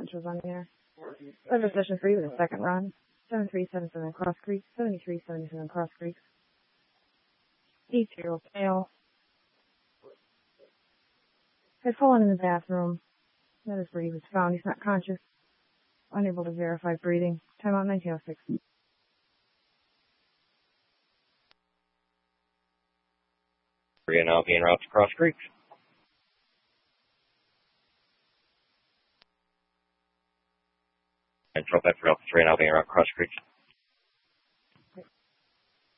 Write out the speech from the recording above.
was on the air. Letter session 3 with a second run. 7377 Cross Creek, 7377 Cross Creek. 8-year-old male. Had fallen in the bathroom. That is where he was found. He's not conscious. Unable to verify breathing. Timeout 1906. We're now being routed to Cross Creek. And drop that for Alpha 3 now being around Cross Creek.